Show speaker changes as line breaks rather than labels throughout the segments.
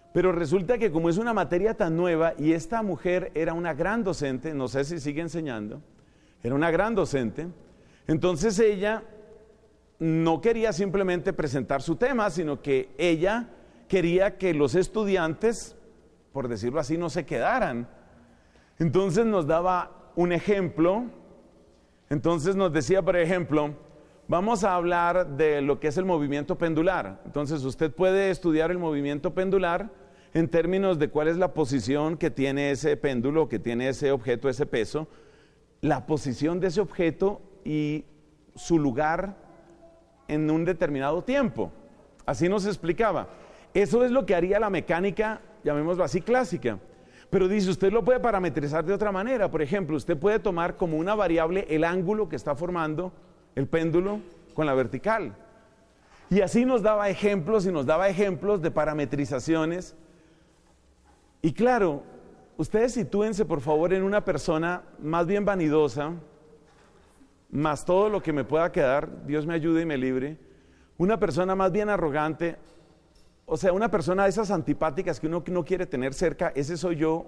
Pero resulta que como es una materia tan nueva y esta mujer era una gran docente, no sé si sigue enseñando, era una gran docente, entonces ella no quería simplemente presentar su tema, sino que ella quería que los estudiantes, por decirlo así, no se quedaran. Entonces nos daba un ejemplo, entonces nos decía, por ejemplo, vamos a hablar de lo que es el movimiento pendular. Entonces usted puede estudiar el movimiento pendular en términos de cuál es la posición que tiene ese péndulo, que tiene ese objeto, ese peso, la posición de ese objeto y su lugar en un determinado tiempo. Así nos explicaba. Eso es lo que haría la mecánica, llamémoslo así, clásica. Pero dice, usted lo puede parametrizar de otra manera. Por ejemplo, usted puede tomar como una variable el ángulo que está formando el péndulo con la vertical. Y así nos daba ejemplos y nos daba ejemplos de parametrizaciones. Y claro, ustedes sitúense por favor en una persona más bien vanidosa, más todo lo que me pueda quedar, Dios me ayude y me libre, una persona más bien arrogante, o sea, una persona de esas antipáticas que uno no quiere tener cerca, ese soy yo.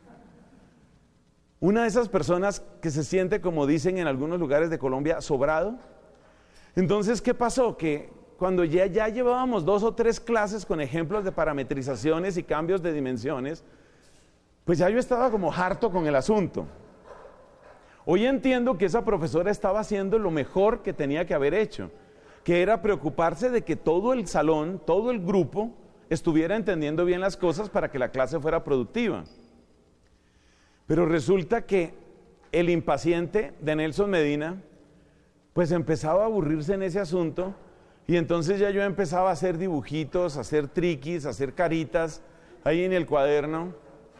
Una de esas personas que se siente, como dicen en algunos lugares de Colombia, sobrado. Entonces, ¿qué pasó? Que cuando ya llevábamos 2 o 3 clases con ejemplos de parametrizaciones y cambios de dimensiones, pues ya yo estaba como harto con el asunto. Hoy entiendo que esa profesora estaba haciendo lo mejor que tenía que haber hecho, que era preocuparse de que todo el salón, todo el grupo, estuviera entendiendo bien las cosas para que la clase fuera productiva. Pero resulta que el impaciente de Nelson Medina, pues empezaba a aburrirse en ese asunto, y entonces ya yo empezaba a hacer dibujitos, a hacer triquis, a hacer caritas, ahí en el cuaderno.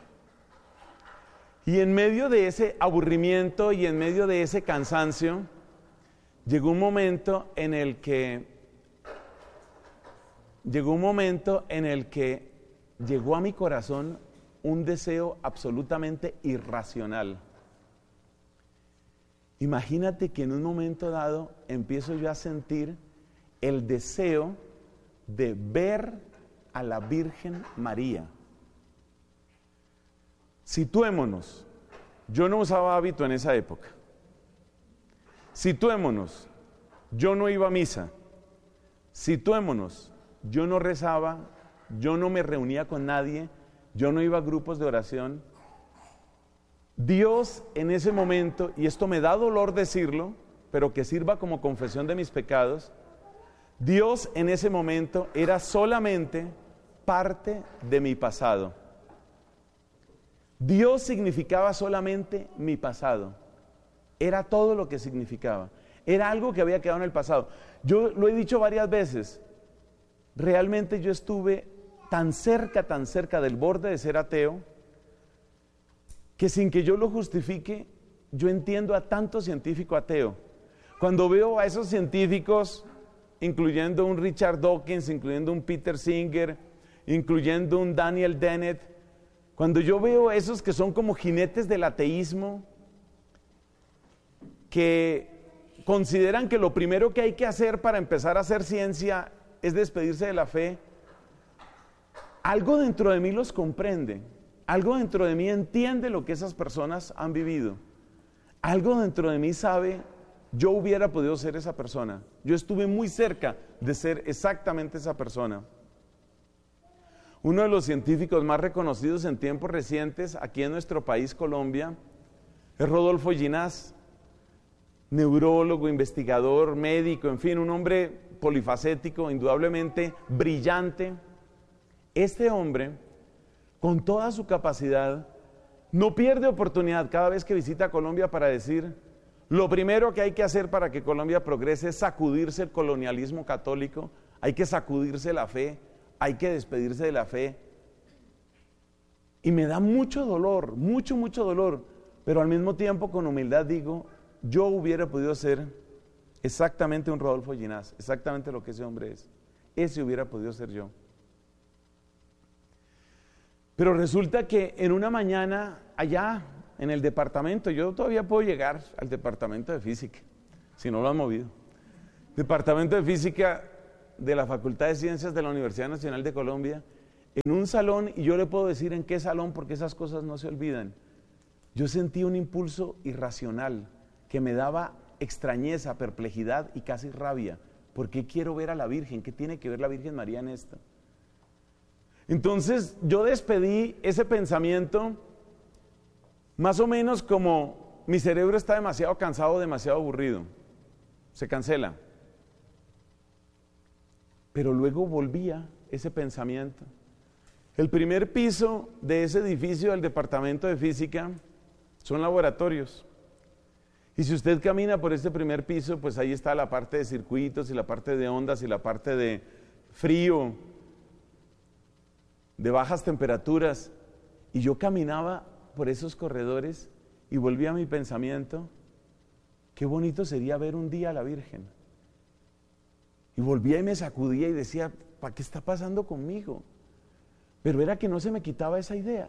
Y en medio de ese aburrimiento y en medio de ese cansancio, llegó un momento en el que llegó a mi corazón un deseo absolutamente irracional. Imagínate que en un momento dado empiezo yo a sentir el deseo de ver a la Virgen María. Situémonos, yo no usaba hábito en esa época. Situémonos, yo no iba a misa. Situémonos, yo no rezaba, yo no me reunía con nadie, yo no iba a grupos de oración. Dios en ese momento, y esto me da dolor decirlo, pero que sirva como confesión de mis pecados, Dios en ese momento era solamente parte de mi pasado. Dios significaba solamente mi pasado. Era todo lo que significaba. Era algo que había quedado en el pasado. Yo lo he dicho varias veces. Realmente yo estuve tan cerca del borde de ser ateo, que sin que yo lo justifique, yo entiendo a tanto científico ateo. Cuando veo a esos científicos, incluyendo un Richard Dawkins, incluyendo un Peter Singer, incluyendo un Daniel Dennett, cuando yo veo a esos que son como jinetes del ateísmo, que consideran que lo primero que hay que hacer para empezar a hacer ciencia es despedirse de la fe, algo dentro de mí los comprende, algo dentro de mí entiende lo que esas personas han vivido, algo dentro de mí sabe, yo hubiera podido ser esa persona, yo estuve muy cerca de ser exactamente esa persona. Uno de los científicos más reconocidos en tiempos recientes aquí en nuestro país, Colombia, es Rodolfo Ginás, neurólogo, investigador, médico, en fin, un hombre polifacético, indudablemente brillante. Este hombre, con toda su capacidad, no pierde oportunidad cada vez que visita Colombia para decir, lo primero que hay que hacer para que Colombia progrese es sacudirse el colonialismo católico, hay que sacudirse la fe, hay que despedirse de la fe. Y me da mucho dolor, mucho dolor, pero al mismo tiempo con humildad digo, yo hubiera podido ser exactamente un Rodolfo Ginás, exactamente lo que ese hombre es. Ese hubiera podido ser yo. Pero resulta que en una mañana allá en el departamento, yo todavía puedo llegar al departamento de física, si no lo han movido. Departamento de física de la Facultad de Ciencias de la Universidad Nacional de Colombia, en un salón, y yo le puedo decir en qué salón porque esas cosas no se olvidan. Yo sentí un impulso irracional que me daba extrañeza, perplejidad y casi rabia. ¿Por qué quiero ver a la Virgen? ¿Qué tiene que ver la Virgen María en esto? Entonces yo despedí ese pensamiento más o menos como mi cerebro está demasiado cansado, demasiado aburrido. Se cancela. Pero luego volvía ese pensamiento. El primer piso de ese edificio del departamento de física son laboratorios. Y si usted camina por este primer piso, pues ahí está la parte de circuitos y la parte de ondas y la parte de frío, de bajas temperaturas. Y yo caminaba por esos corredores y volvía a mi pensamiento, qué bonito sería ver un día a la Virgen. Y volvía y me sacudía y decía, ¿para qué está pasando conmigo? Pero era que no se me quitaba esa idea.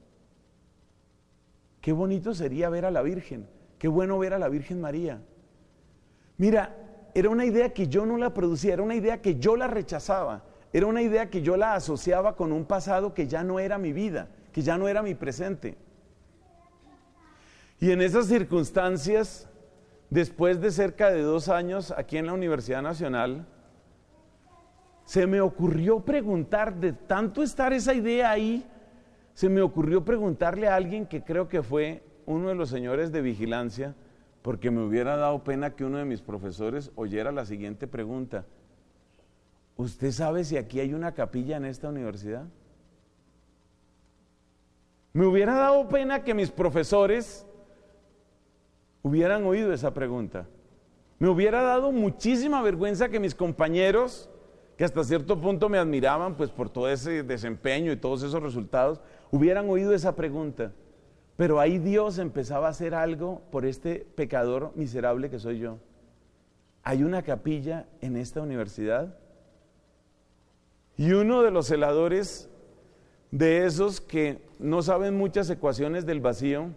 Qué bonito sería ver a la Virgen, qué bueno ver a la Virgen María. Mira, era una idea que yo no la producía, era una idea que yo la rechazaba, era una idea que yo la asociaba con un pasado que ya no era mi vida, que ya no era mi presente. Y en esas circunstancias, después de cerca de 2 años aquí en la Universidad Nacional, se me ocurrió preguntar, de tanto estar esa idea ahí, se me ocurrió preguntarle a alguien que creo que fue uno de los señores de vigilancia, porque me hubiera dado pena que uno de mis profesores oyera la siguiente pregunta: ¿usted sabe si aquí hay una capilla en esta universidad? Me hubiera dado pena que mis profesores hubieran oído esa pregunta. Me hubiera dado muchísima vergüenza que mis compañeros, que hasta cierto punto me admiraban pues por todo ese desempeño y todos esos resultados, hubieran oído esa pregunta. Pero ahí Dios empezaba a hacer algo por este pecador miserable que soy yo. ¿Hay una capilla en esta universidad? Y uno de los celadores, de esos que no saben muchas ecuaciones del vacío,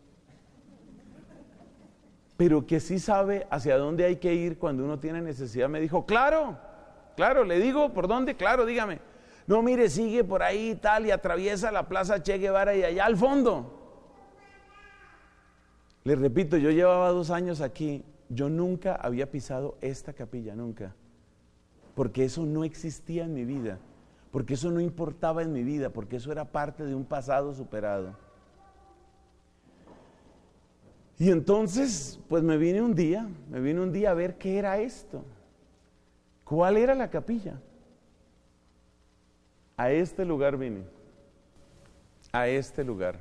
pero que sí sabe hacia dónde hay que ir cuando uno tiene necesidad, me dijo, claro, le digo, ¿por dónde? Claro, dígame. No, mire, sigue por ahí tal y atraviesa la Plaza Che Guevara y allá al fondo. Le repito, yo llevaba 2 años aquí, yo nunca había pisado esta capilla, nunca. Porque eso no existía en mi vida, porque eso no importaba en mi vida, porque eso era parte de un pasado superado. Y entonces, pues me vine un día a ver qué era esto. ¿Cuál era la capilla? A este lugar vine, a este lugar.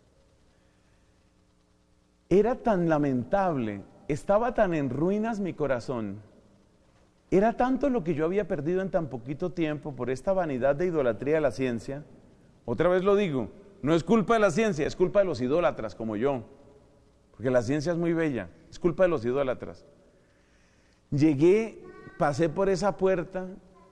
Era tan lamentable, estaba tan en ruinas mi corazón, era tanto lo que yo había perdido en tan poquito tiempo por esta vanidad de idolatría de la ciencia. Otra vez lo digo, no es culpa de la ciencia, es culpa de los idólatras como yo, porque la ciencia es muy bella, es culpa de los idólatras. Llegué, pasé por esa puerta,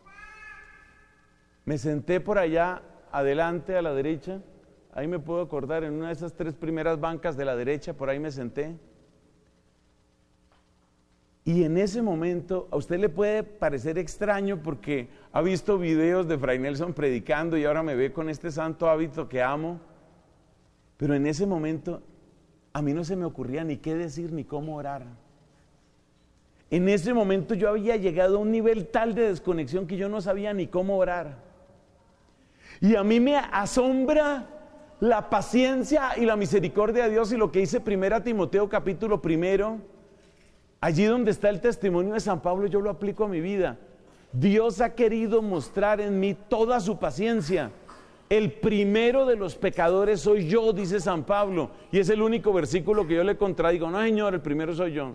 me senté por allá adelante a la derecha, ahí me puedo acordar, en una de esas 3 primeras bancas de la derecha, por ahí me senté. Y en ese momento, a usted le puede parecer extraño porque ha visto videos de Fray Nelson predicando y ahora me ve con este santo hábito que amo, pero en ese momento a mí no se me ocurría ni qué decir ni cómo orar. En ese momento yo había llegado a un nivel tal de desconexión que yo no sabía ni cómo orar. Y a mí me asombra la paciencia y la misericordia de Dios, y lo que dice 1 Timoteo capítulo 1, allí donde está el testimonio de San Pablo, yo lo aplico a mi vida. Dios ha querido mostrar en mí toda su paciencia. El primero de los pecadores soy yo, dice San Pablo, y es el único versículo que yo le contradigo. No, Señor, el primero soy yo.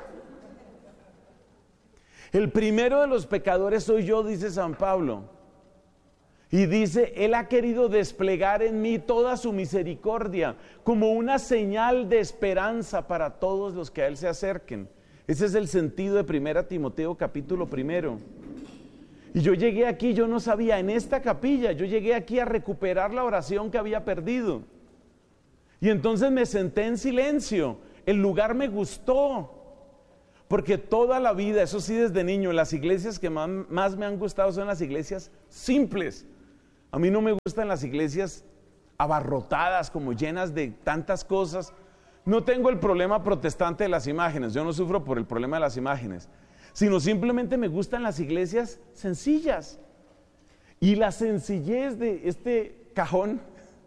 El primero de los pecadores soy yo, dice San Pablo. Y dice, Él ha querido desplegar en mí toda su misericordia como una señal de esperanza para todos los que a Él se acerquen. Ese es el sentido de 1 Timoteo capítulo 1. Y yo llegué aquí, yo no sabía, en esta capilla, yo llegué aquí a recuperar la oración que había perdido. Y entonces me senté en silencio, el lugar me gustó. Porque toda la vida, eso sí desde niño, las iglesias que más me han gustado son las iglesias simples. A mí no me gustan las iglesias abarrotadas, como llenas de tantas cosas. No tengo el problema protestante de las imágenes, yo no sufro por el problema de las imágenes, sino simplemente me gustan las iglesias sencillas. Y la sencillez de este cajón,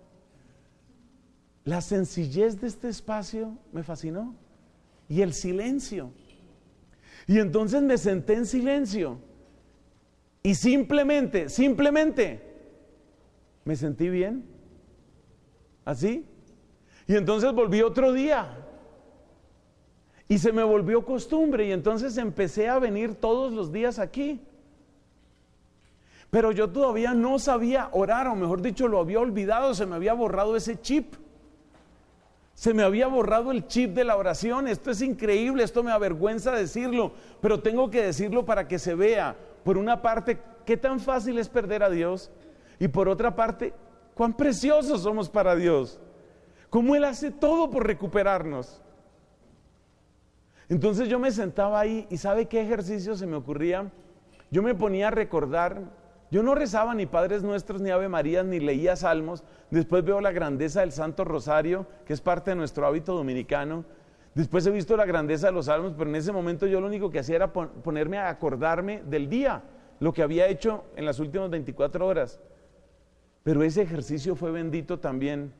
la sencillez de este espacio me fascinó. Y el silencio. Y entonces me senté en silencio. Y simplemente me sentí bien. Así. Y entonces volví otro día. Y se me volvió costumbre. Y entonces empecé a venir todos los días aquí. Pero yo todavía no sabía orar, o mejor dicho, lo había olvidado, se me había borrado ese chip. Se me había borrado el chip de la oración. Esto es increíble, esto me avergüenza decirlo, pero tengo que decirlo para que se vea, por una parte, qué tan fácil es perder a Dios, y por otra parte, cuán preciosos somos para Dios, cómo Él hace todo por recuperarnos. Entonces yo me sentaba ahí, y ¿sabe qué ejercicio se me ocurría? Yo me ponía a recordar. Yo no rezaba ni Padres Nuestros, ni Ave Marías, ni leía salmos. Después veo la grandeza del Santo Rosario, que es parte de nuestro hábito dominicano. Después he visto la grandeza de los salmos, pero en ese momento yo lo único que hacía era ponerme a acordarme del día, lo que había hecho en las últimas 24 horas. Pero ese ejercicio fue bendito también,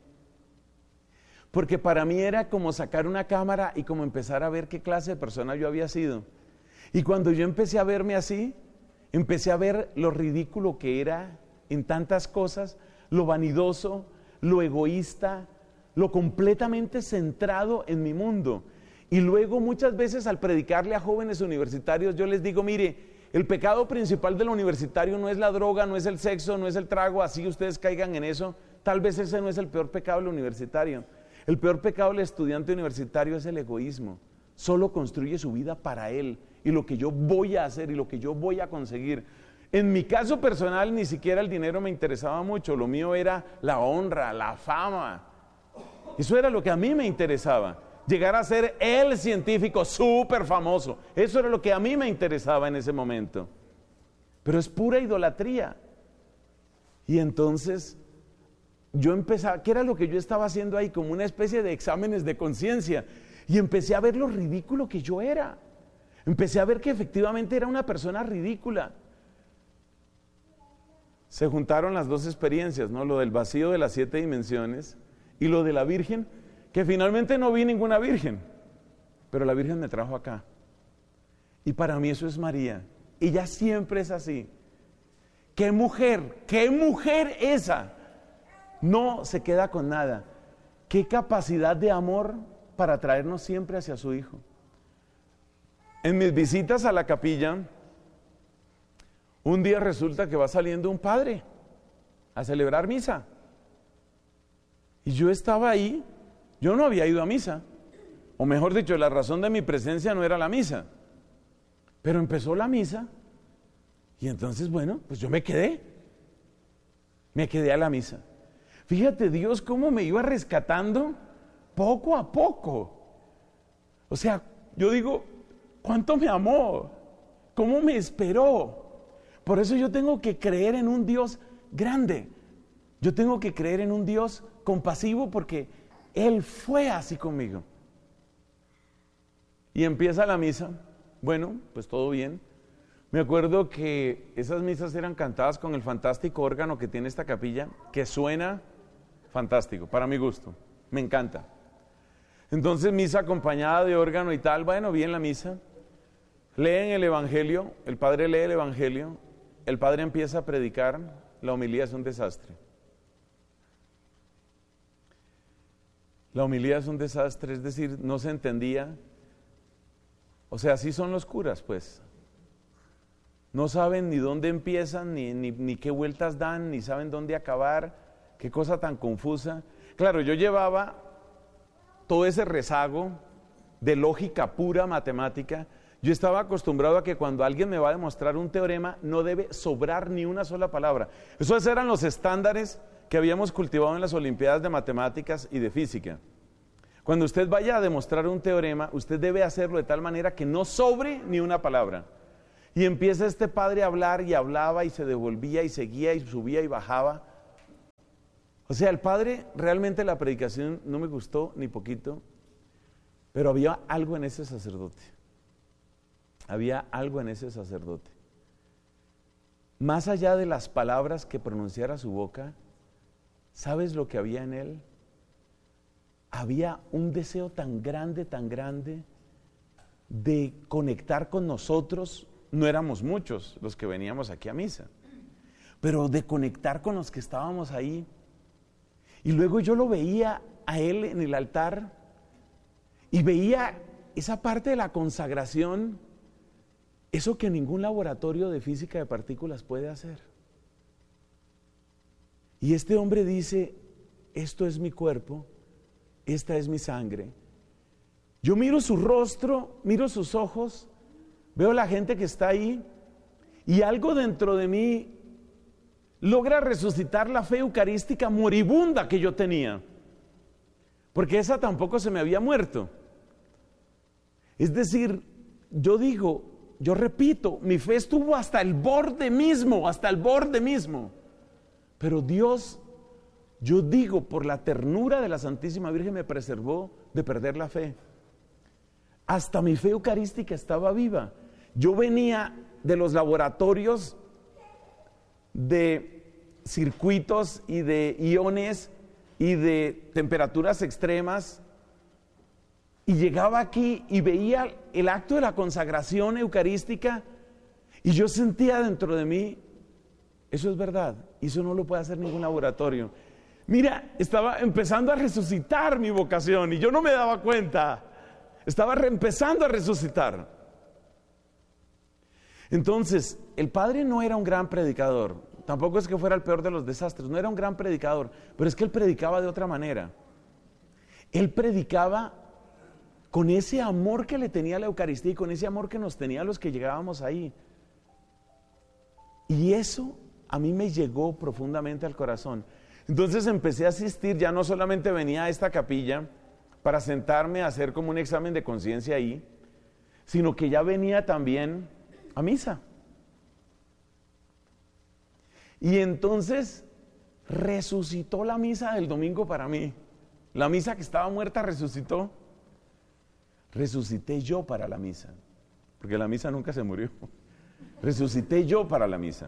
porque para mí era como sacar una cámara y como empezar a ver qué clase de persona yo había sido. Y cuando yo empecé a verme así, empecé a ver lo ridículo que era en tantas cosas, lo vanidoso, lo egoísta, lo completamente centrado en mi mundo. Y luego muchas veces al predicarle a jóvenes universitarios yo les digo, mire, el pecado principal del universitario no es la droga, no es el sexo, no es el trago, así ustedes caigan en eso. Tal vez ese no es el peor pecado del universitario. El peor pecado del estudiante universitario es el egoísmo. Solo construye su vida para él y lo que yo voy a hacer y lo que yo voy a conseguir. En mi caso personal ni siquiera el dinero me interesaba mucho, lo mío era la honra, la fama. Eso era lo que a mí me interesaba, llegar a ser el científico súper famoso. Eso era lo que a mí me interesaba en ese momento. Pero es pura idolatría. Y entonces yo empezaba, ¿qué era lo que yo estaba haciendo ahí? Como una especie de exámenes de conciencia. Y empecé a ver lo ridículo que yo era. Empecé a ver que efectivamente era una persona ridícula. Se juntaron las dos experiencias, ¿no? Lo del vacío de las 7 dimensiones y lo de la Virgen, que finalmente no vi ninguna Virgen, pero la Virgen me trajo acá. Y para mí eso es María. Y ella siempre es así. ¡Qué mujer esa! No se queda con nada. ¡Qué capacidad de amor para traernos siempre hacia su Hijo! En mis visitas a la capilla, un día resulta que va saliendo un padre a celebrar misa. Y yo estaba ahí, yo no había ido a misa. O mejor dicho, la razón de mi presencia no era la misa. Pero empezó la misa y entonces, bueno, pues yo me quedé a la misa. Fíjate Dios cómo me iba rescatando poco a poco. O sea, yo digo, ¿cuánto me amó? ¿Cómo me esperó? Por eso yo tengo que creer en un Dios grande. Yo tengo que creer en un Dios compasivo porque Él fue así conmigo. Y empieza la misa. Bueno, pues todo bien. Me acuerdo que esas misas eran cantadas con el fantástico órgano que tiene esta capilla, que suena fantástico, para mi gusto. Me encanta. Entonces misa acompañada de órgano y tal. Bueno, bien la misa. Leen el Evangelio, el padre lee el Evangelio, el padre empieza a predicar, la homilía es un desastre. La homilía es un desastre, es decir, no se entendía. O sea, así son los curas, pues. No saben ni dónde empiezan, ni qué vueltas dan, ni saben dónde acabar. Qué cosa tan confusa. Claro, yo llevaba todo ese rezago de lógica pura matemática. Yo estaba acostumbrado a que cuando alguien me va a demostrar un teorema, no debe sobrar ni una sola palabra. Esos eran los estándares que habíamos cultivado en las Olimpiadas de Matemáticas y de Física. Cuando usted vaya a demostrar un teorema, usted debe hacerlo de tal manera que no sobre ni una palabra. Y empieza este padre a hablar y hablaba y se devolvía y seguía y subía y bajaba. O sea, el padre, realmente la predicación no me gustó ni poquito, pero había algo en ese sacerdote. Había algo en ese sacerdote. Más allá de las palabras que pronunciara su boca, ¿sabes lo que había en él? Había un deseo tan grande de conectar con nosotros. No éramos muchos los que veníamos aquí a misa, pero de conectar con los que estábamos ahí. Y luego yo lo veía a él en el altar y veía esa parte de la consagración, eso que ningún laboratorio de física de partículas puede hacer. Y este hombre dice, esto es mi cuerpo, esta es mi sangre. Yo miro su rostro, miro sus ojos, veo la gente que está ahí y algo dentro de mí logra resucitar la fe eucarística moribunda que yo tenía, porque esa tampoco se me había muerto. Es decir, yo repito, mi fe estuvo hasta el borde mismo, pero Dios, yo digo, por la ternura de la Santísima Virgen me preservó de perder la fe. Hasta mi fe eucarística estaba viva. Yo venía de los laboratorios de circuitos y de iones y de temperaturas extremas y llegaba aquí y veía el acto de la consagración eucarística y yo sentía dentro de mí, eso es verdad, y eso no lo puede hacer ningún laboratorio. Mira, estaba empezando a resucitar mi vocación y yo no me daba cuenta, estaba empezando a resucitar. Entonces, el padre no era un gran predicador, tampoco es que fuera el peor de los desastres, no era un gran predicador, pero es que él predicaba de otra manera. Él predicaba con ese amor que le tenía a la Eucaristía y con ese amor que nos tenía a los que llegábamos ahí. Y eso a mí me llegó profundamente al corazón. Entonces empecé a asistir, ya no solamente venía a esta capilla para sentarme a hacer como un examen de conciencia ahí, sino que ya venía también a misa. Y entonces resucitó la misa del domingo para mí. La misa que estaba muerta resucitó. Resucité yo para la misa, porque la misa nunca se murió. Resucité yo para la misa.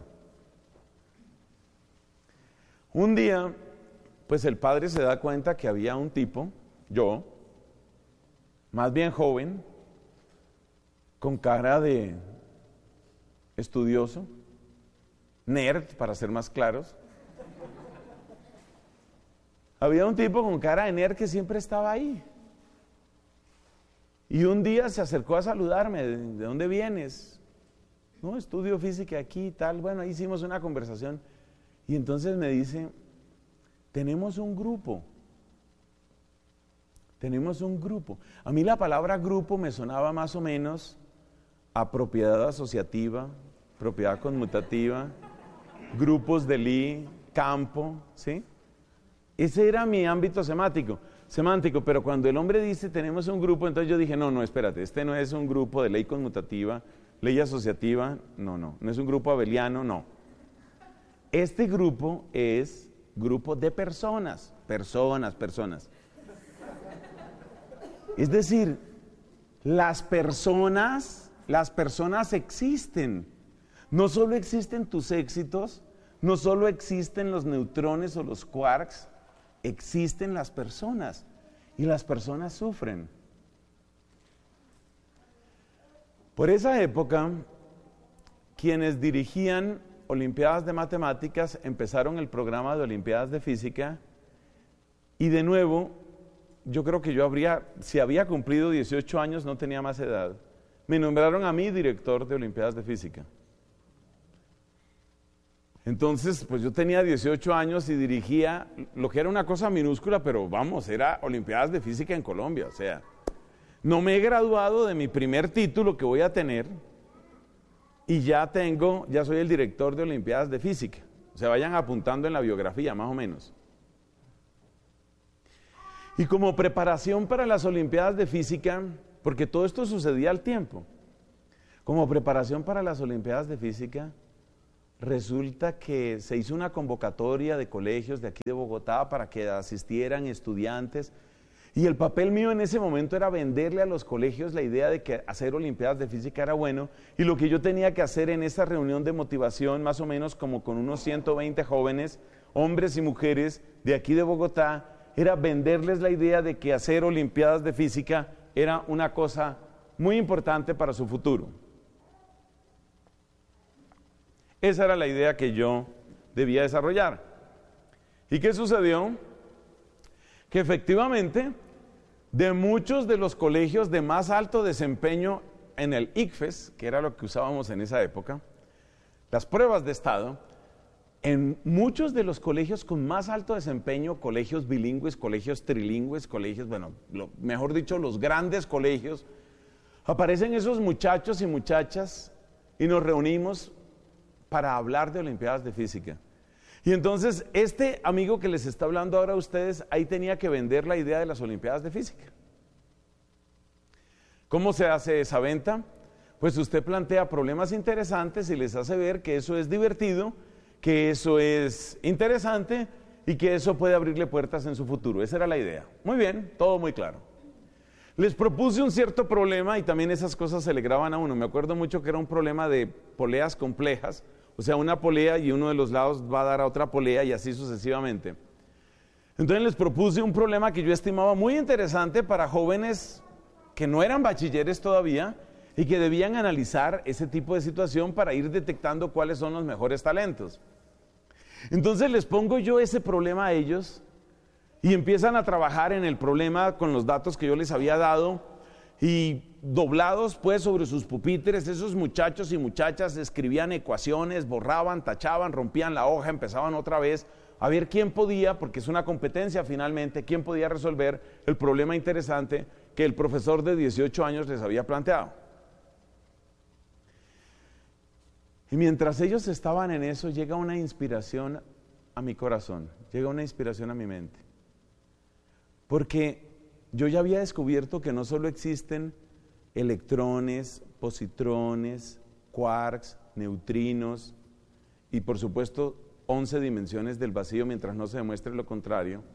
Un día, pues el padre se da cuenta que había un tipo, yo, más bien joven, con cara de estudioso, nerd, para ser más claros. Había un tipo con cara de nerd que siempre estaba ahí. Y un día se acercó a saludarme, ¿de dónde vienes? No, estudio física aquí y tal. Bueno, ahí hicimos una conversación. Y entonces me dice, tenemos un grupo. A mí la palabra grupo me sonaba más o menos a propiedad asociativa, propiedad conmutativa, grupos de Lie, campo, ¿sí? Ese era mi ámbito semántico, pero cuando el hombre dice tenemos un grupo, entonces yo dije, no, espérate, este no es un grupo de ley conmutativa, ley asociativa, no es un grupo abeliano, no. Este grupo es grupo de personas. Es decir, las personas existen. No solo existen tus éxitos, no solo existen los neutrones o los quarks, existen las personas y las personas sufren. Por esa época, quienes dirigían Olimpiadas de Matemáticas empezaron el programa de Olimpiadas de Física y de nuevo, yo creo que si había cumplido 18 años, no tenía más edad, me nombraron a mí director de Olimpiadas de Física. Entonces, pues yo tenía 18 años y dirigía lo que era una cosa minúscula, pero vamos, era Olimpiadas de Física en Colombia. O sea, no me he graduado de mi primer título que voy a tener y ya soy el director de Olimpiadas de Física. O sea, vayan apuntando en la biografía, más o menos. Y como preparación para las Olimpiadas de Física, porque todo esto sucedía al tiempo, como preparación para las Olimpiadas de Física, resulta que se hizo una convocatoria de colegios de aquí de Bogotá para que asistieran estudiantes. Y el papel mío en ese momento era venderle a los colegios la idea de que hacer olimpiadas de física era bueno, y lo que yo tenía que hacer en esa reunión de motivación, más o menos como con unos 120 jóvenes, hombres y mujeres de aquí de Bogotá, era venderles la idea de que hacer olimpiadas de física era una cosa muy importante para su futuro. Esa era la idea que yo debía desarrollar. ¿Y qué sucedió? Que efectivamente, de muchos de los colegios de más alto desempeño en el ICFES, que era lo que usábamos en esa época, las pruebas de estado, en muchos de los colegios con más alto desempeño, colegios bilingües, colegios trilingües, colegios, mejor dicho, los grandes colegios, aparecen esos muchachos y muchachas y nos reunimos para hablar de olimpiadas de física. Y entonces, este amigo que les está hablando ahora a ustedes, ahí tenía que vender la idea de las olimpiadas de física. ¿Cómo se hace esa venta? Pues usted plantea problemas interesantes y les hace ver que eso es divertido, que eso es interesante y que eso puede abrirle puertas en su futuro. Esa era la idea. Muy bien, todo muy claro. Les propuse un cierto problema y también esas cosas se le graban a uno. Me acuerdo mucho que era un problema de poleas complejas. O sea, una polea y uno de los lados va a dar a otra polea y así sucesivamente. Entonces les propuse un problema que yo estimaba muy interesante para jóvenes que no eran bachilleres todavía y que debían analizar ese tipo de situación para ir detectando cuáles son los mejores talentos. Entonces les pongo yo ese problema a ellos y empiezan a trabajar en el problema con los datos que yo les había dado. Y doblados pues sobre sus pupitres, esos muchachos y muchachas escribían ecuaciones, borraban, tachaban, rompían la hoja, empezaban otra vez a ver quién podía, porque es una competencia finalmente, quién podía resolver el problema interesante que el profesor de 18 años les había planteado. Y mientras ellos estaban en eso, llega una inspiración a mi corazón, llega una inspiración a mi mente. Porque yo ya había descubierto que no solo existen electrones, positrones, quarks, neutrinos y por supuesto 11 dimensiones del vacío mientras no se demuestre lo contrario.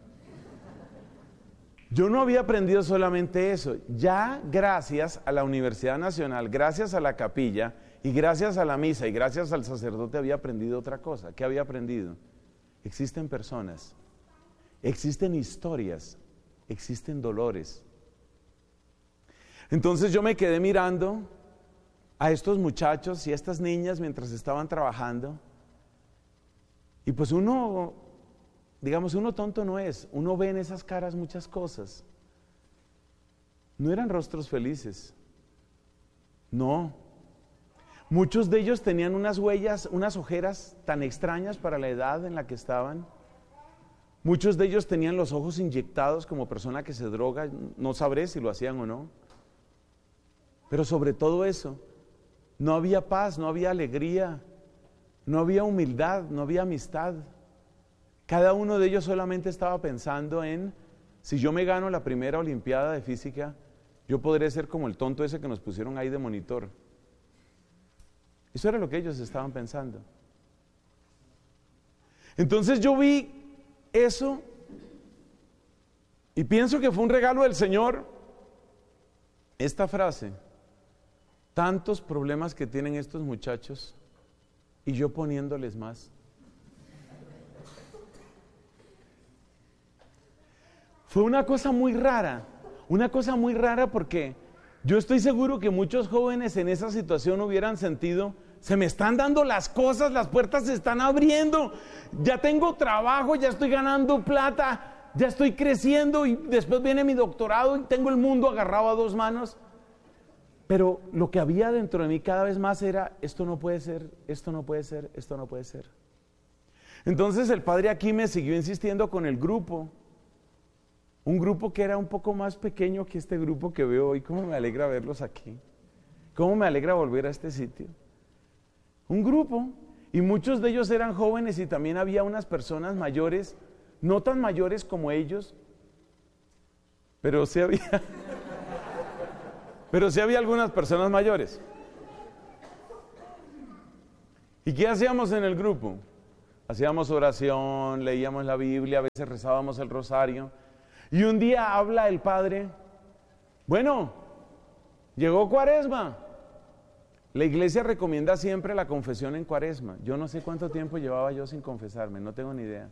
Yo no había aprendido solamente eso, ya gracias a la Universidad Nacional, gracias a la capilla y gracias a la misa y gracias al sacerdote había aprendido otra cosa. ¿Qué había aprendido? Existen personas, existen historias, existen dolores. Entonces yo me quedé mirando a estos muchachos y a estas niñas mientras estaban trabajando y pues uno, digamos, uno tonto no es, uno ve en esas caras muchas cosas. No eran rostros felices, no. Muchos de ellos tenían unas huellas, unas ojeras tan extrañas para la edad en la que estaban. Muchos de ellos tenían los ojos inyectados como persona que se droga, no sabré si lo hacían o no. Pero sobre todo eso, no había paz, no había alegría, no había humildad, no había amistad. Cada uno de ellos solamente estaba pensando en, si yo me gano la primera olimpiada de física, yo podré ser como el tonto ese que nos pusieron ahí de monitor. Eso era lo que ellos estaban pensando. Entonces yo vi eso y pienso que fue un regalo del Señor esta frase: tantos problemas que tienen estos muchachos y yo poniéndoles más. Fue una cosa muy rara porque yo estoy seguro que muchos jóvenes en esa situación hubieran sentido: se me están dando las cosas, las puertas se están abriendo, ya tengo trabajo, ya estoy ganando plata, ya estoy creciendo y después viene mi doctorado y tengo el mundo agarrado a dos manos. Pero lo que había dentro de mí cada vez más era: esto no puede ser, esto no puede ser, esto no puede ser. Entonces el padre aquí me siguió insistiendo con el grupo, un grupo que era un poco más pequeño que este grupo que veo hoy. Cómo me alegra verlos aquí, cómo me alegra volver a este sitio. Un grupo, y muchos de ellos eran jóvenes y también había unas personas mayores, no tan mayores como ellos, pero sí había algunas personas mayores. ¿Y qué hacíamos en el grupo? Hacíamos oración, leíamos la Biblia, a veces rezábamos el rosario. Y un día habla el padre, bueno, llegó Cuaresma. La iglesia recomienda siempre la confesión en Cuaresma. Yo no sé cuánto tiempo llevaba yo sin confesarme, no tengo ni idea.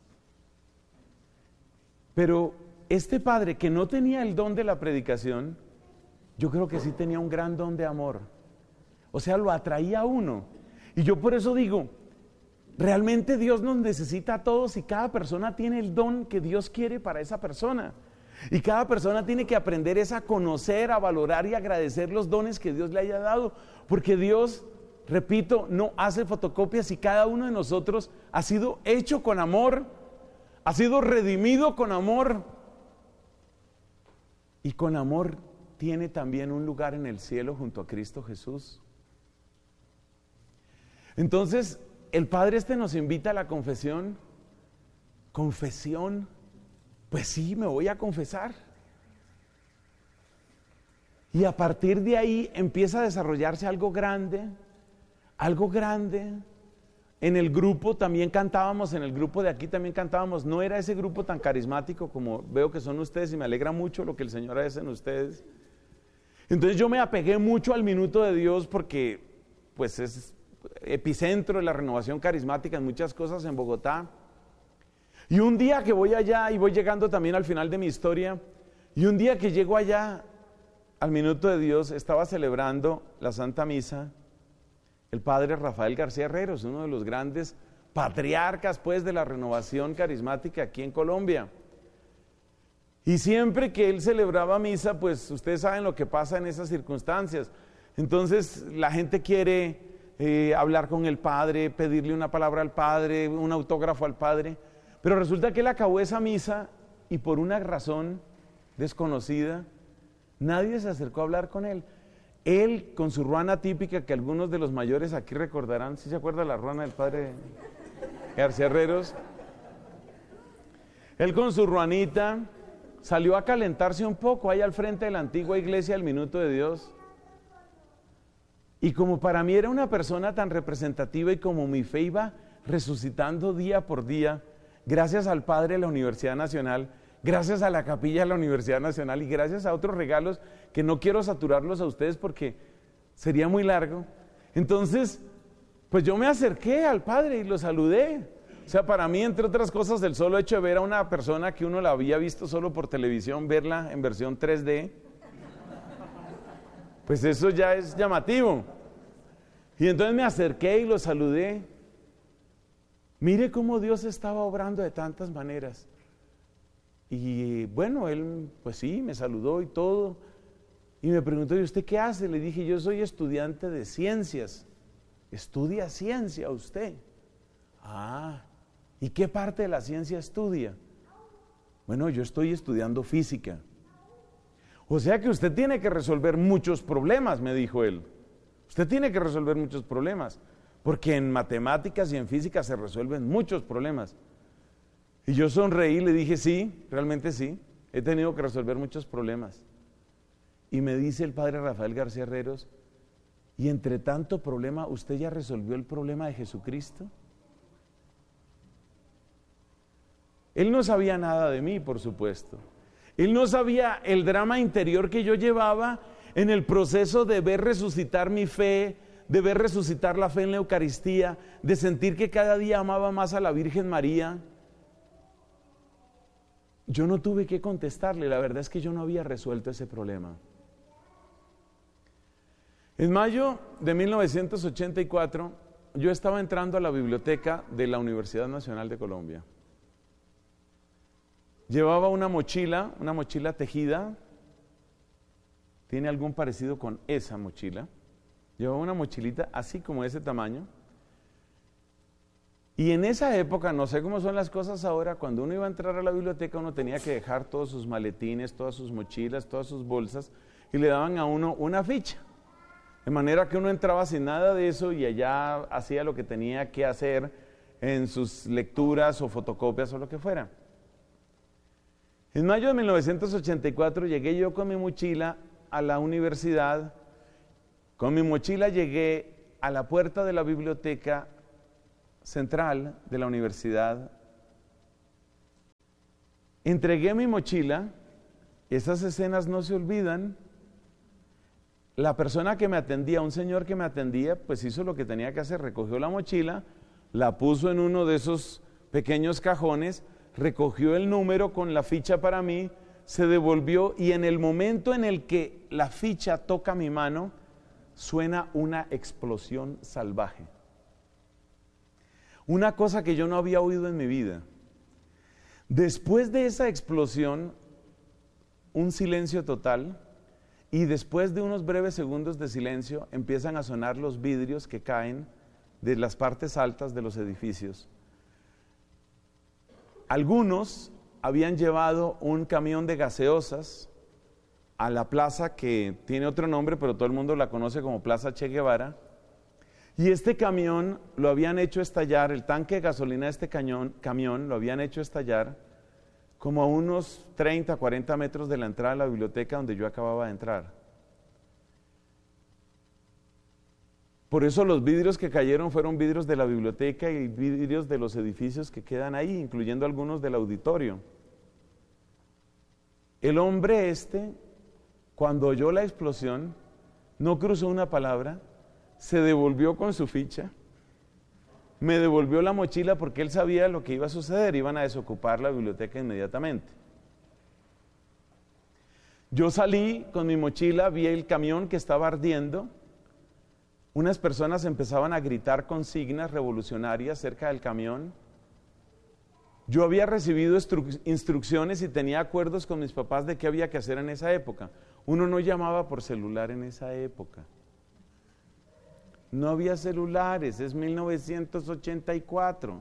Pero este padre que no tenía el don de la predicación, yo creo que sí tenía un gran don de amor. O sea, lo atraía a uno. Y yo por eso digo, realmente Dios nos necesita a todos y cada persona tiene el don que Dios quiere para esa persona. Y cada persona tiene que aprender a conocer, a valorar y agradecer los dones que Dios le haya dado. Porque Dios, repito, no hace fotocopias y cada uno de nosotros ha sido hecho con amor, ha sido redimido con amor. Y con amor tiene también un lugar en el cielo junto a Cristo Jesús. Entonces, el Padre nos invita a la confesión. Confesión. Pues sí, me voy a confesar. Y a partir de ahí empieza a desarrollarse algo grande, algo grande. En el grupo también cantábamos, en el grupo de aquí también cantábamos. No era ese grupo tan carismático como veo que son ustedes y me alegra mucho lo que el Señor hace en ustedes. Entonces yo me apegué mucho al Minuto de Dios porque pues es epicentro de la renovación carismática en muchas cosas en Bogotá. Y un día que voy allá, y voy llegando también al final de mi historia, y un día que llego allá al Minuto de Dios, estaba celebrando la Santa Misa el padre Rafael García Herreros, uno de los grandes patriarcas pues de la renovación carismática aquí en Colombia. Y siempre que él celebraba misa, pues ustedes saben lo que pasa en esas circunstancias. Entonces la gente quiere hablar con el padre, pedirle una palabra al padre, un autógrafo al padre, pero resulta que él acabó esa misa y por una razón desconocida, nadie se acercó a hablar con él. Él, con su ruana típica, que algunos de los mayores aquí recordarán, ¿sí se acuerda la ruana del padre García Herreros? Él con su ruanita salió a calentarse un poco ahí al frente de la antigua iglesia del Minuto de Dios. Y como para mí era una persona tan representativa y como mi fe iba resucitando día por día, gracias al padre de la Universidad Nacional, gracias a la capilla de la Universidad Nacional y gracias a otros regalos que no quiero saturarlos a ustedes porque sería muy largo. Entonces, pues yo me acerqué al padre y lo saludé. O sea, para mí, entre otras cosas, el solo hecho de ver a una persona que uno la había visto solo por televisión, verla en versión 3D, pues eso ya es llamativo. Y entonces me acerqué y lo saludé. Mire cómo Dios estaba obrando de tantas maneras. Y bueno, él pues sí, me saludó y todo. Y me preguntó, ¿y usted qué hace? Le dije, yo soy estudiante de ciencias. ¿Estudia ciencia usted? Ah, ¿y qué parte de la ciencia estudia? Bueno, yo estoy estudiando física. O sea que usted tiene que resolver muchos problemas, me dijo él. Usted tiene que resolver muchos problemas, porque en matemáticas y en física se resuelven muchos problemas. Y yo sonreí y le dije, sí, realmente sí, he tenido que resolver muchos problemas. Y me dice el padre Rafael García Herreros, y entre tanto problema, ¿usted ya resolvió el problema de Jesucristo? Él no sabía nada de mí, por supuesto. Él no sabía el drama interior que yo llevaba en el proceso de ver resucitar mi fe, de ver resucitar la fe en la Eucaristía, de sentir que cada día amaba más a la Virgen María. Yo no tuve que contestarle, la verdad es que yo no había resuelto ese problema. En mayo de 1984, yo estaba entrando a la biblioteca de la Universidad Nacional de Colombia. Llevaba una mochila tejida, tiene algún parecido con esa mochila. Llevaba una mochilita así como de ese tamaño. Y en esa época, no sé cómo son las cosas ahora, cuando uno iba a entrar a la biblioteca, uno tenía que dejar todos sus maletines, todas sus mochilas, todas sus bolsas, y le daban a uno una ficha. De manera que uno entraba sin nada de eso y allá hacía lo que tenía que hacer en sus lecturas o fotocopias o lo que fuera. En mayo de 1984 llegué yo con mi mochila a la universidad. Con mi mochila llegué a la puerta de la biblioteca central de la universidad, entregué mi mochila. Esas escenas no se olvidan. La persona que me atendía, un señor que me atendía, pues hizo lo que tenía que hacer, recogió la mochila, la puso en uno de esos pequeños cajones, recogió el número con la ficha para mí, se devolvió, y en el momento en el que la ficha toca mi mano, suena una explosión salvaje. Una cosa que yo no había oído en mi vida. Después de esa explosión, un silencio total, y después de unos breves segundos de silencio empiezan a sonar los vidrios que caen de las partes altas de los edificios. Algunos habían llevado un camión de gaseosas a la plaza que tiene otro nombre, pero todo el mundo la conoce como Plaza Che Guevara, y este camión lo habían hecho estallar, el tanque de gasolina de este camión lo habían hecho estallar como a unos 30, 40 metros de la entrada de la biblioteca donde yo acababa de entrar. Por eso los vidrios que cayeron fueron vidrios de la biblioteca y vidrios de los edificios que quedan ahí, incluyendo algunos del auditorio. El hombre cuando oyó la explosión, no cruzó una palabra, se devolvió con su ficha, me devolvió la mochila porque él sabía lo que iba a suceder, iban a desocupar la biblioteca inmediatamente. Yo salí con mi mochila, vi el camión que estaba ardiendo, unas personas empezaban a gritar consignas revolucionarias cerca del camión. Yo había recibido instrucciones y tenía acuerdos con mis papás de qué había que hacer en esa época. Uno no llamaba por celular en esa época. No había celulares, es 1984.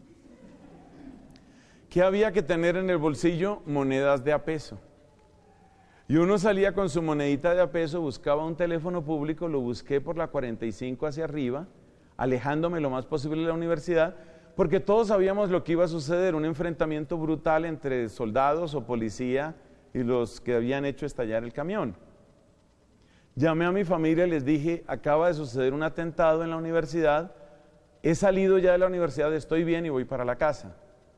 ¿Qué había que tener en el bolsillo? Monedas de a peso. Y uno salía con su monedita de a peso, buscaba un teléfono público, lo busqué por la 45 hacia arriba, alejándome lo más posible de la universidad, porque todos sabíamos lo que iba a suceder, un enfrentamiento brutal entre soldados o policía y los que habían hecho estallar el camión. Llamé a mi familia y les dije, acaba de suceder un atentado en la universidad, he salido ya de la universidad, estoy bien y voy para la casa.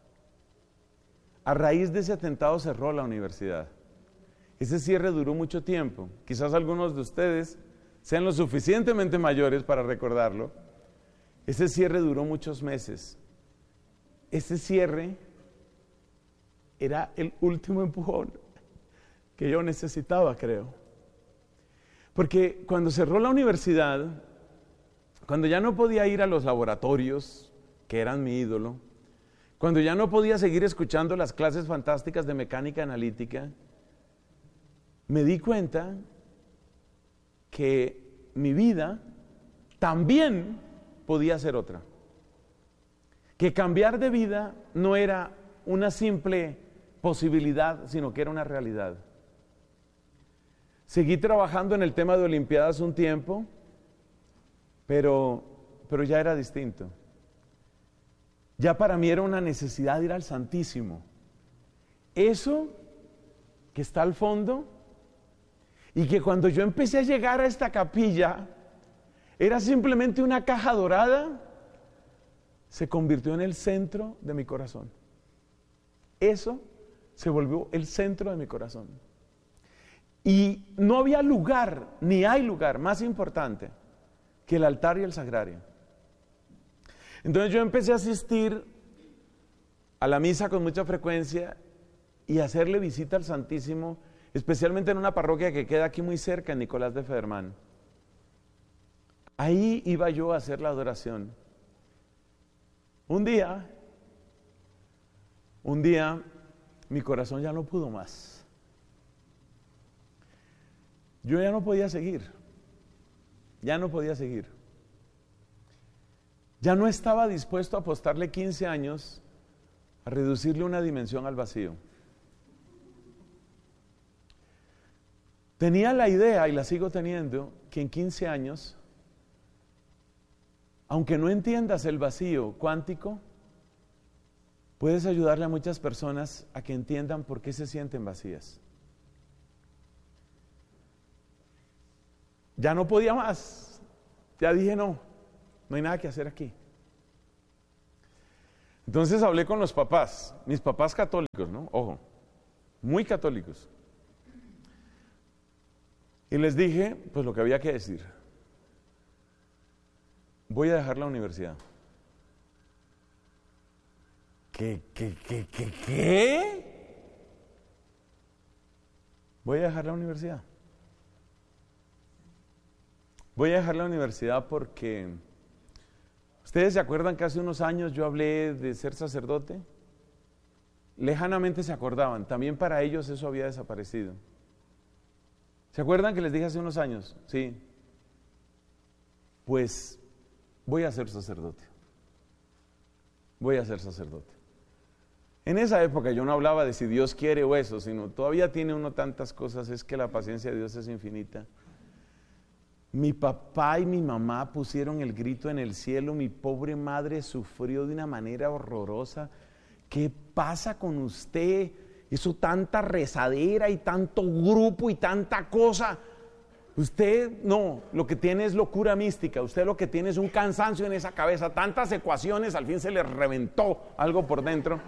A raíz de ese atentado cerró la universidad. Ese cierre duró mucho tiempo. Quizás algunos de ustedes sean lo suficientemente mayores para recordarlo. Ese cierre duró muchos meses. Ese cierre era el último empujón que yo necesitaba, creo. Porque cuando cerró la universidad, cuando ya no podía ir a los laboratorios, que eran mi ídolo, cuando ya no podía seguir escuchando las clases fantásticas de mecánica analítica, me di cuenta que mi vida también podía ser otra. Que cambiar de vida no era una simple posibilidad, sino que era una realidad. Seguí trabajando en el tema de Olimpiadas un tiempo, pero ya era distinto. Ya para mí era una necesidad de ir al Santísimo. Eso que está al fondo, y que cuando yo empecé a llegar a esta capilla, era simplemente una caja dorada, se convirtió en el centro de mi corazón. Eso se volvió el centro de mi corazón. Y no había lugar, ni hay lugar más importante que el altar y el sagrario. Entonces yo empecé a asistir a la misa con mucha frecuencia y a hacerle visita al Santísimo, especialmente en una parroquia que queda aquí muy cerca, en Nicolás de Federman. Ahí iba yo a hacer la adoración. Un día, mi corazón ya no pudo más. Yo ya no podía seguir. Ya no estaba dispuesto a apostarle 15 años a reducirle una dimensión al vacío. Tenía la idea, y la sigo teniendo, que en 15 años, aunque no entiendas el vacío cuántico, puedes ayudarle a muchas personas a que entiendan por qué se sienten vacías. Ya no podía más, ya dije no. no hay nada que hacer aquí. Entonces hablé con los papás, mis papás católicos, ¿no? Ojo, muy católicos. Y les dije, pues lo que había que decir. Voy a dejar la universidad. ¿Qué? Voy a dejar la universidad. Voy a dejar la universidad porque... ¿Ustedes se acuerdan que hace unos años yo hablé de ser sacerdote? Lejanamente se acordaban, también para ellos eso había desaparecido. ¿Se acuerdan que les dije hace unos años? Sí. Pues voy a ser sacerdote. Voy a ser sacerdote. En esa época yo no hablaba de si Dios quiere o eso, sino todavía tiene uno tantas cosas, es que la paciencia de Dios es infinita. Mi papá y mi mamá pusieron el grito en el cielo, mi pobre madre sufrió de una manera horrorosa. ¿Qué pasa con usted? Eso tanta rezadera y tanto grupo y tanta cosa. Usted no, lo que tiene es locura mística, usted lo que tiene es un cansancio en esa cabeza, tantas ecuaciones, al fin se le reventó algo por dentro.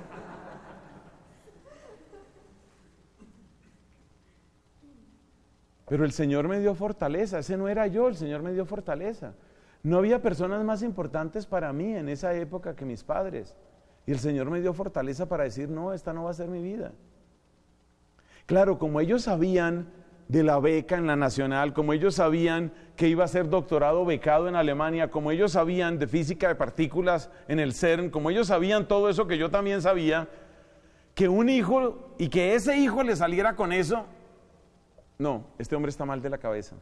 Pero el Señor me dio fortaleza, ese no era yo, el Señor me dio fortaleza. No había personas más importantes para mí en esa época que mis padres. Y el Señor me dio fortaleza para decir, no, esta no va a ser mi vida. Claro, como ellos sabían de la beca en la Nacional, como ellos sabían que iba a ser doctorado becado en Alemania, como ellos sabían de física de partículas en el CERN, como ellos sabían todo eso que yo también sabía, que un hijo y que ese hijo le saliera con eso, no, este hombre está mal de la cabeza.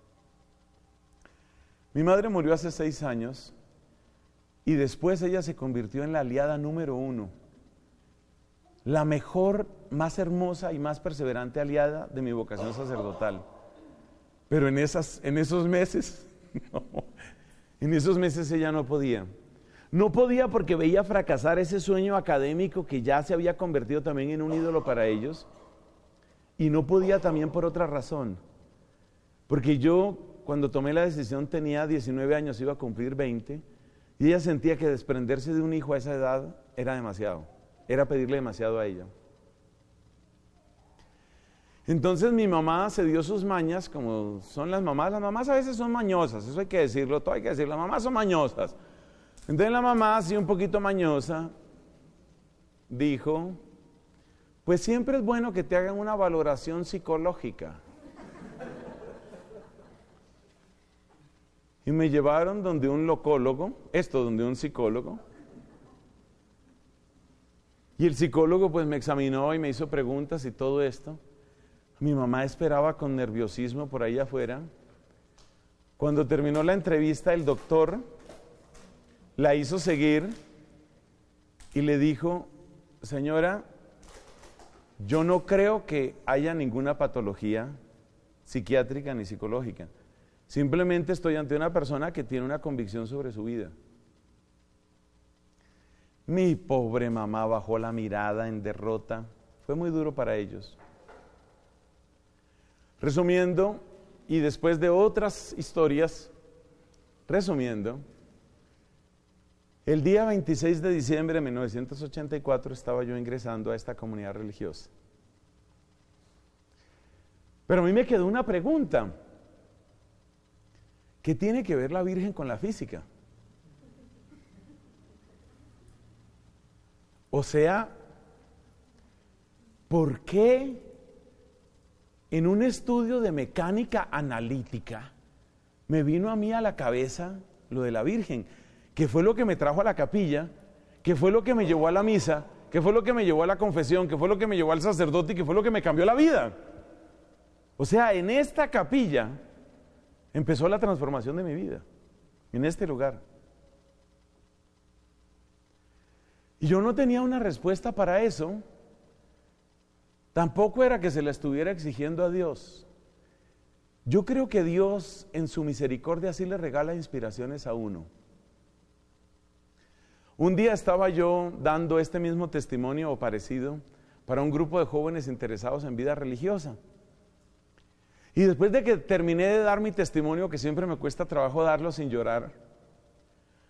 Mi madre murió hace 6 años y después ella se convirtió en la aliada número 1, la mejor, más hermosa y más perseverante aliada de mi vocación sacerdotal. Pero en esos meses, no, en esos meses ella no podía. No podía porque veía fracasar ese sueño académico que ya se había convertido también en un ídolo para ellos. Y no podía también por otra razón. Porque yo, cuando tomé la decisión, tenía 19 años, iba a cumplir 20, y ella sentía que desprenderse de un hijo a esa edad era demasiado. Era pedirle demasiado a ella. Entonces mi mamá se dio sus mañas, como son las mamás a veces son mañosas, eso hay que decirlo, todo hay que decirlo, las mamás son mañosas. Entonces la mamá, así un poquito mañosa, dijo, pues siempre es bueno que te hagan una valoración psicológica. Y me llevaron donde un locólogo, donde un psicólogo. Y el psicólogo pues me examinó y me hizo preguntas y todo esto. Mi mamá esperaba con nerviosismo por ahí afuera. Cuando terminó la entrevista, el doctor la hizo seguir y le dijo, señora, yo no creo que haya ninguna patología psiquiátrica ni psicológica. Simplemente estoy ante una persona que tiene una convicción sobre su vida. Mi pobre mamá bajó la mirada en derrota. Fue muy duro para ellos. Resumiendo, y después de otras historias, resumiendo, el día 26 de diciembre de 1984 estaba yo ingresando a esta comunidad religiosa. Pero a mí me quedó una pregunta. ¿Qué tiene que ver la Virgen con la física? O sea, ¿por qué en un estudio de mecánica analítica me vino a mí a la cabeza lo de la Virgen? Que fue lo que me trajo a la capilla, que fue lo que me llevó a la misa, que fue lo que me llevó a la confesión, que fue lo que me llevó al sacerdote y que fue lo que me cambió la vida. O sea, en esta capilla empezó la transformación de mi vida, en este lugar. Y yo no tenía una respuesta para eso, tampoco era que se la estuviera exigiendo a Dios. Yo creo que Dios en su misericordia sí le regala inspiraciones a uno. Un día estaba yo dando este mismo testimonio o parecido para un grupo de jóvenes interesados en vida religiosa. Y después de que terminé de dar mi testimonio, que siempre me cuesta trabajo darlo sin llorar,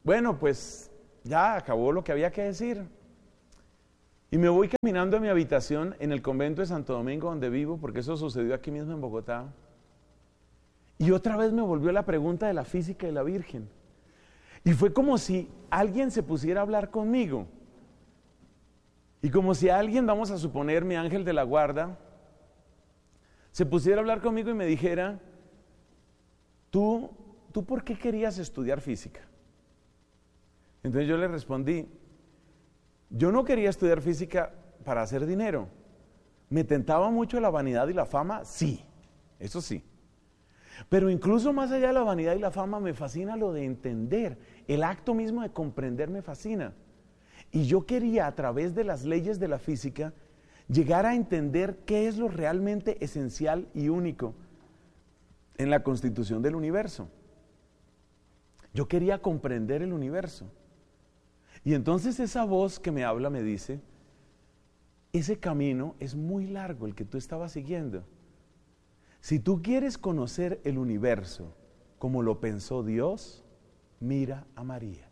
bueno, pues ya acabó lo que había que decir. Y me voy caminando a mi habitación en el convento de Santo Domingo donde vivo, porque eso sucedió aquí mismo en Bogotá. Y otra vez me volvió la pregunta de la física de la Virgen. Y fue como si alguien se pusiera a hablar conmigo. Y como si alguien, vamos a suponer, mi ángel de la guarda, se pusiera a hablar conmigo y me dijera, ¿tú por qué querías estudiar física? Entonces yo le respondí, yo no quería estudiar física para hacer dinero. ¿Me tentaba mucho la vanidad y la fama? Sí, eso sí. Pero incluso más allá de la vanidad y la fama me fascina lo de entender. El acto mismo de comprender me fascina. Y yo quería, a través de las leyes de la física, llegar a entender qué es lo realmente esencial y único en la constitución del universo. Yo quería comprender el universo. Y entonces esa voz que me habla me dice, ese camino es muy largo el que tú estabas siguiendo. Si tú quieres conocer el universo como lo pensó Dios, mira a María.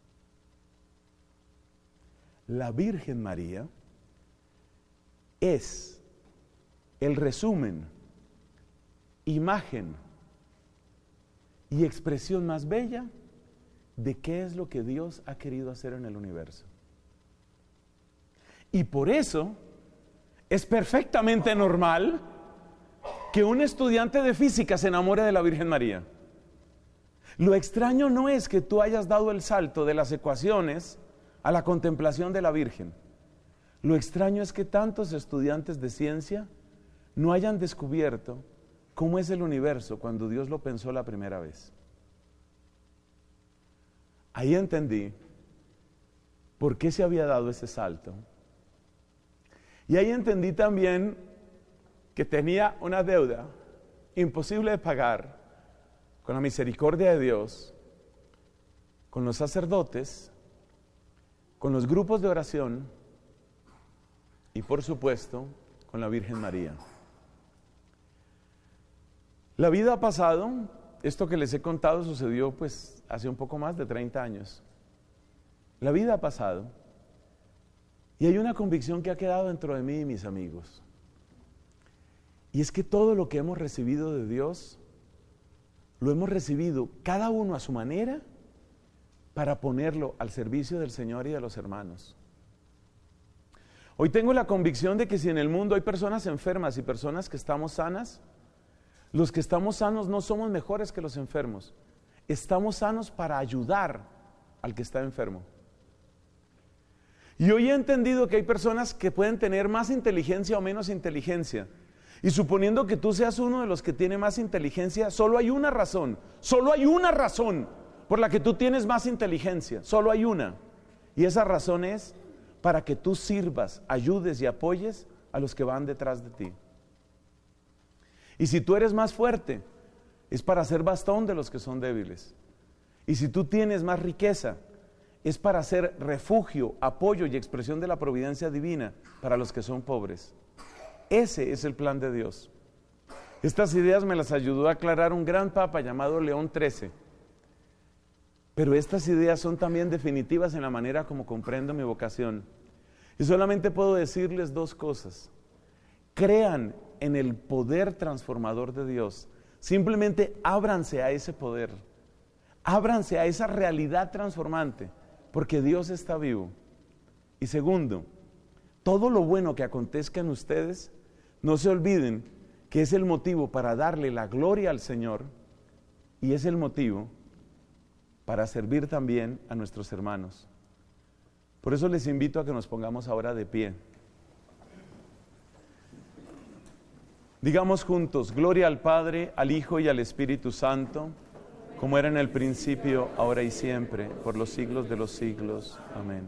La Virgen María es el resumen, imagen y expresión más bella de qué es lo que Dios ha querido hacer en el universo. Y por eso es perfectamente normal que un estudiante de física se enamore de la Virgen María. Lo extraño no es que tú hayas dado el salto de las ecuaciones a la contemplación de la Virgen. Lo extraño es que tantos estudiantes de ciencia no hayan descubierto cómo es el universo cuando Dios lo pensó la primera vez. Ahí entendí por qué se había dado ese salto. Y ahí entendí también que tenía una deuda imposible de pagar con la misericordia de Dios, con los sacerdotes, con los grupos de oración y por supuesto con la Virgen María. La vida ha pasado, esto que les he contado sucedió pues hace un poco más de 30 años. La vida ha pasado y hay una convicción que ha quedado dentro de mí y mis amigos. Y es que todo lo que hemos recibido de Dios, lo hemos recibido cada uno a su manera para ponerlo al servicio del Señor y de los hermanos. Hoy tengo la convicción de que si en el mundo hay personas enfermas y personas que estamos sanas, los que estamos sanos no somos mejores que los enfermos. Estamos sanos para ayudar al que está enfermo. Y hoy he entendido que hay personas que pueden tener más inteligencia o menos inteligencia. Y suponiendo que tú seas uno de los que tiene más inteligencia, solo hay una razón por la que tú tienes más inteligencia, solo hay una. Y esa razón es para que tú sirvas, ayudes y apoyes a los que van detrás de ti. Y si tú eres más fuerte, es para ser bastón de los que son débiles. Y si tú tienes más riqueza, es para ser refugio, apoyo y expresión de la providencia divina para los que son pobres. Ese es el plan de Dios. Estas ideas me las ayudó a aclarar un gran papa llamado León XIII. Pero estas ideas son también definitivas en la manera como comprendo mi vocación. Y solamente puedo decirles dos cosas. Crean en el poder transformador de Dios. Simplemente ábranse a ese poder. Ábranse a esa realidad transformante, porque Dios está vivo. Y segundo, todo lo bueno que acontezca en ustedes, no se olviden que es el motivo para darle la gloria al Señor y es el motivo para servir también a nuestros hermanos. Por eso les invito a que nos pongamos ahora de pie. Digamos juntos, gloria al Padre, al Hijo y al Espíritu Santo, como era en el principio, ahora y siempre, por los siglos de los siglos. Amén.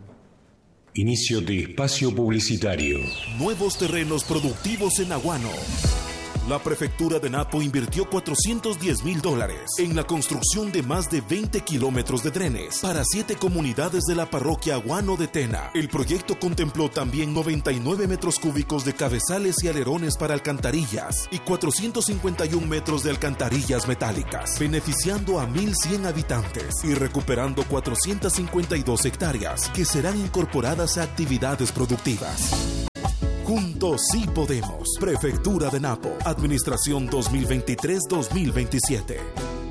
Inicio de espacio publicitario.
Nuevos terrenos productivos en Aguano.
La Prefectura de Napo invirtió $410,000 en la construcción de más de 20 kilómetros de drenes para 7 comunidades de la parroquia Aguano de Tena. El proyecto contempló también 99 metros cúbicos de cabezales y alerones para alcantarillas y 451 metros de alcantarillas metálicas, beneficiando a 1,100 habitantes y recuperando 452 hectáreas que serán incorporadas a actividades productivas. Juntos sí podemos. Prefectura de Napo. Administración 2023-2027.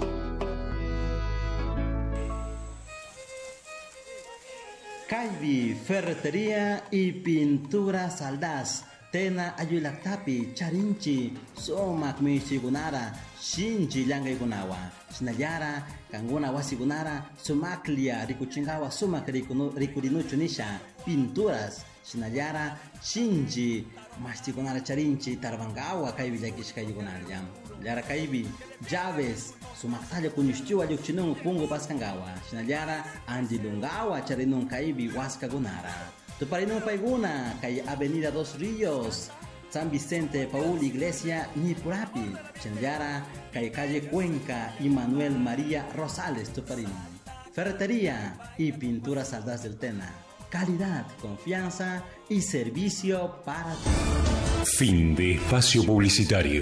Caibi, ferretería y pintura Saldas. Tena Ayulactapi, Charinchi, Somak Mishigunara, Shinji Yangaigunawa, Shinayara, Kanguna Wasigunara, Sumaklia, Rikuchingawa, Sumak Rikurinuchunisha, Pinturas, Shinayara, Shinji, Mastigunara Charinchi, Tarbangawa, Kaibi Yakishkayugunariam, Yara Kaibi, Llaves, Sumaktalia Kunishtua Yuchinung Pungo Paskangawa, Shinayara, Anjilungawa, Charinung Kaibi, Waskagunara. Tuparinung Paiguna, Kay Avenida Dos Ríos, San Vicente, Paul Iglesia, Nipurapi, Chenayara, Kay Calle Cuenca y Manuel María Rosales, Tuparinung. Ferretería y pintura Saldas del Tena. Calidad, confianza y servicio para ti.
Fin de espacio publicitario.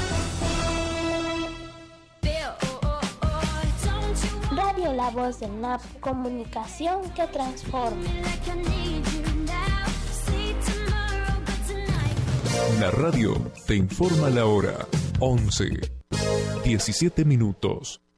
Radio La Voz del NAP, comunicación que transforma.
La radio te informa la hora. 11:17.